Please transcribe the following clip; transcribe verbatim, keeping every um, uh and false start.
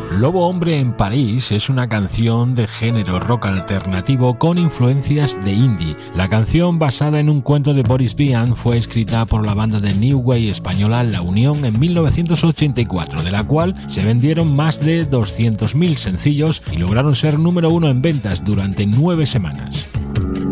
Lobo Hombre en París es una canción de género rock alternativo con influencias de indie. La canción, basada en un cuento de Boris Vian, fue escrita por la banda de New Wave española La Unión en mil novecientos ochenta y cuatro, de la cual se vendieron más de doscientos mil sencillos y lograron ser número uno en ventas durante nueve semanas.